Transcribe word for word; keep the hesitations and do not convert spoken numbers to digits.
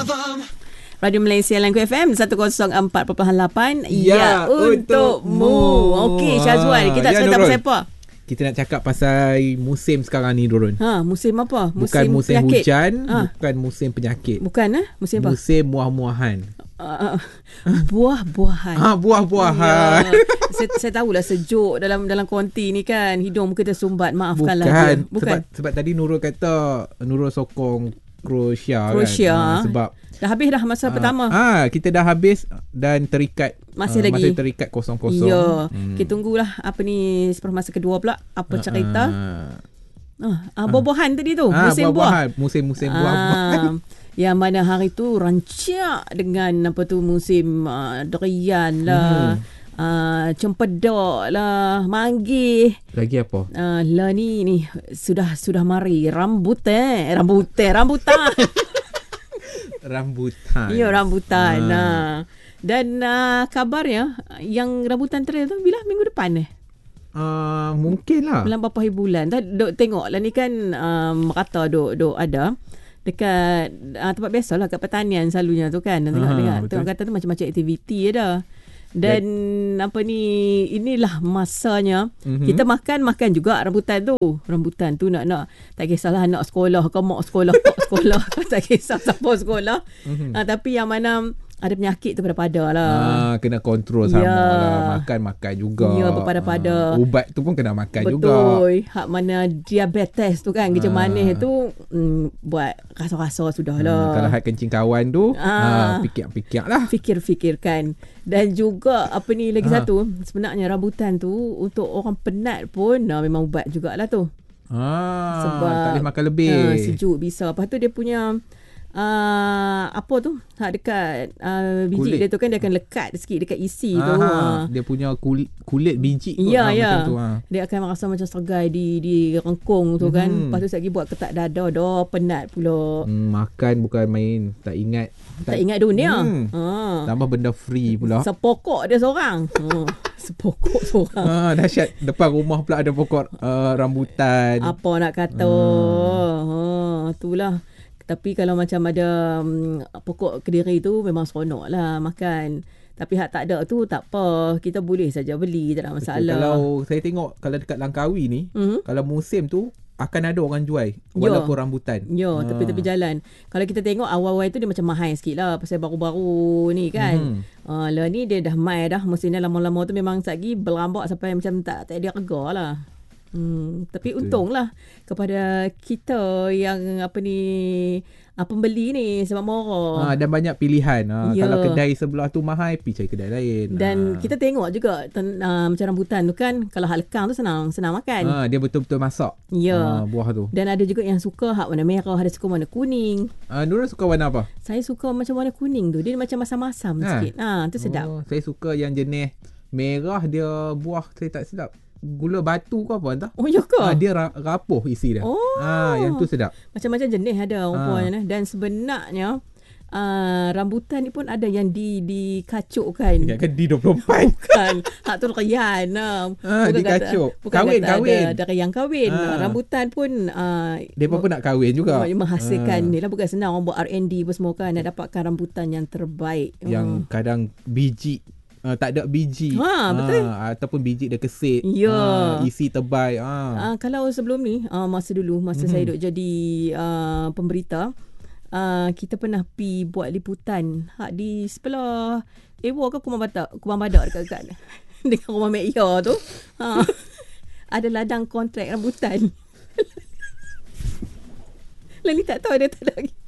Radio Malaysia Langku F M seratus empat perpuluhan lapan. Ya, untukmu. Okey, Syazwan, kita ya, cerita pasal apa? Kita nak cakap pasal musim sekarang ni, Dorun. Ha, musim apa? Musim bukan musim penyakit. hujan, Ha. bukan musim penyakit. Bukan eh? Musim apa? Musim buah-buahan. Uh, buah-buahan. Ha, buah-buahan. Ya. saya, saya tahulah sejuk dalam dalam konti ni kan. Hidung muka tersumbat. Maafkanlah Bukan. dia. Bukan. Sebab, sebab tadi Nurul kata Nurul sokong Croatia, Croatia. kan. Ha, sebab dah habis dah masa ha, pertama. Ah, ha, kita dah habis dan terikat. Masih uh, lagi. Masih terikat kosong-kosong. Ya. Hmm. Kita tunggulah apa ni sepermasa kedua pula. Apa Ha, cerita. ha. Ah, ah, buah-buahan tadi tu. Ah, Musim buah. buah-buahan. Musim-musim buah-buahan. Ah, yang mana hari tu rancak dengan apa tu musim uh, durian lah. Hmm. Uh, cempedak lah, manggih. Lagi apa? Uh, lah ni ni sudah sudah mari rambutan, rambutan, rambutan. Rambutan. Ya, rambutan. Ah. Nah. Dan uh, kabarnya yang rambutan trail tu bila minggu depan eh? Uh, mungkin lah. Dalam beberapa hari bulan. Tadi duk tengok lah ni kan um, merata duk duk ada dekat uh, tempat biasa lah kat pertanian selalunya tu kan. Tengok Aha, tengok, betul. tengok kata tu macam-macam aktiviti ada. Dan Dan apa ni, inilah masanya Mhm. kita makan makan juga rambutan tu. Rambutan tu nak nak tak kisahlah anak sekolah ke mak sekolah pak sekolah tak kisah siapa sekolah. Mhm. Uh, tapi yang mana ada penyakit tu pada-pada lah. Ah, kena kontrol sama Ya. lah. Makan-makan juga. Ya, berpada-pada. Ah, ubat tu pun kena makan juga. Betul. Hak mana diabetes tu kan, kecil Ah. manis tu mm, buat rasa-rasa sudah Hmm, lah. kalau hak kencing kawan tu, Ah. ah. pikir-pikir lah. Fikir-fikirkan. Dan juga apa ni lagi Ah. satu, sebenarnya rambutan tu untuk orang penat pun nah, memang ubat jugalah tu. Ah, Sebab tak boleh makan lebih. Uh, sejuk bisa. Lepas tu dia punya uh, apa tu? Hak dekat uh, biji Kulit. dia tu kan dia akan lekat sikit dekat isi tu. Ah, Uh. dia punya kulit, kulit biji tu. Ya, ah, ya. Macam tu, ah. Dia akan rasa macam sergai di di rengkung tu kan. Mhm. Lepas tu sekali buat ketak dada dah penat pula. Hmm, makan bukan main. Tak ingat. Tak ingat dunia. Hmm. Ha. Tambah benda free pula. Sepokok dia seorang. Ha. Sepokok seorang. Ah, dahsyat. Depan rumah pula ada pokok uh, rambutan. Apa nak kata. Hmm. Ha, itulah. Tapi kalau macam ada um, pokok kediri tu memang seronok lah makan. Tapi hak tak ada tu tak apa. Kita boleh saja beli, tak ada masalah. Kalau saya tengok kalau dekat Langkawi ni, Mhm. kalau musim tu akan ada orang jual Ya. walaupun rambutan. Ya, Ah. tepi-tepi jalan. Kalau kita tengok awal-awal tu dia macam mahal sikit lah. Pasal baru-baru ni kan. Mhm. Uh, lah ni dia dah mai dah. Mesinnya lama-lama tu memang sagi berambak sampai macam tak tak ada harga lah. Hmm, tapi Betul. untunglah kepada kita yang apa ni uh, pembeli ni sebab murah. Ah, dan banyak pilihan. Ah, Ya. Kalau kedai sebelah tu mahal, pergi cari kedai lain. Dan ah. kita tengok juga ten, uh, macam rambutan tu kan, kalau hak lekang tu senang senang makan. Ah, dia betul-betul masak. Ya. Ah, buah tu. Dan ada juga yang suka hak warna merah, ada suka warna kuning. Ah, Nurul suka warna apa? Saya suka macam warna kuning tu. Dia macam masam-masam Ha. sikit. Ha, tu sedap. Oh, saya suka yang jenis merah, dia buah saya tak sedap. Gula batu ke apa entah. Oh, ya ke? Ah, dia ra- rapuh isi dia. Oh. Ah, yang tu sedap. Macam-macam jenis ada rupanya. Ha. Dan sebenarnya uh, rambutan ni pun ada yang di dikacukkan. Ingatkan D dua puluh empat. Bukan. Hak tu rian. Ah, Bukan dikacuk. Kata, bukan Kahwin, kata kahwin. Ada, ada yang kahwin. Ah. Rambutan pun uh, Mereka pun nak kahwin juga. menghasilkan Ah. ni lah. Bukan senang orang buat R and D apa semua kan. Nak dapatkan rambutan yang terbaik. Yang kadang biji uh, tak ada biji. Ha, betul. Ah, ataupun biji dia kesit. Ya. Ah, isi tebal. Ah. Uh, kalau sebelum ni, uh, masa dulu, masa Mhm. saya duk jadi uh, pemberita, uh, kita pernah pi buat liputan hak di sebelah Ewa ke Kumang Badak, Kumang Badak dekat-dekat dengan rumah Mek Ia tu. Ha. Ada ladang kontrak rambutan. Lali tak tahu dia tak ada lagi.